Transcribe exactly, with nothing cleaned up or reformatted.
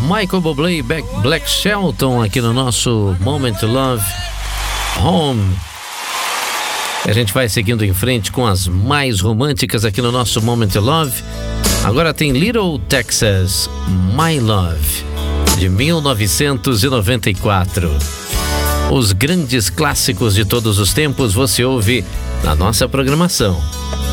Michael Bublé e Black Shelton aqui no nosso Moment to Love Home. A gente vai seguindo em frente com as mais românticas aqui no nosso Moment to Love. Agora tem Little Texas, My Love, de mil novecentos e noventa e quatro. Os grandes clássicos de todos os tempos você ouve na nossa programação.